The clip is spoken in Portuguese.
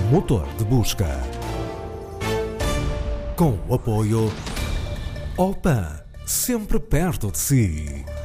motor de busca. Com o apoio OPAN, sempre perto de si.